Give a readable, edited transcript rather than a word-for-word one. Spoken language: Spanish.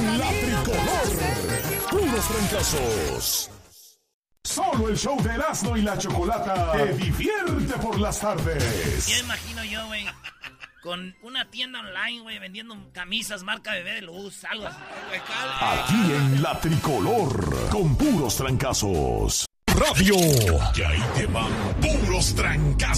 en La Tricolor. Puros trancazos. Solo el show de Erasmo y la Chocolata te divierte por las tardes. Ya imagino yo, güey, con una tienda online, güey, vendiendo camisas marca Bebé de Luz, algo así. Aquí en La Tricolor, con puros trancazos. Radio. Y ahí te van puros trancazos.